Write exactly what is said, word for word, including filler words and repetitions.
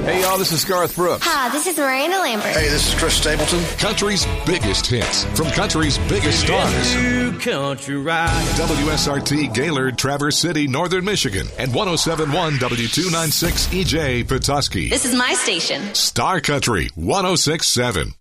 Hey, y'all, this is Garth Brooks. Hi, this is Miranda Lambert. Hey, this is Chris Stapleton. Country's biggest hits from country's biggest stars. Country ride. W S R T Gaylord, Traverse City, Northern Michigan, and one oh seven point one W two ninety-six E J Petoskey. This is my station. Star Country one oh six point seven.